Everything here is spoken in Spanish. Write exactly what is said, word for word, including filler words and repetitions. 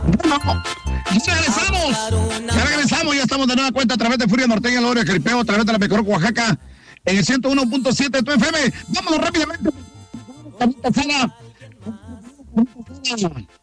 Bueno, ya regresamos. Ya regresamos, ya estamos de nueva cuenta a través de Furia Norteña, Loria Caripeo, a través de la mejor Oaxaca, en el ciento uno punto siete de tu F M. Vámonos rápidamente.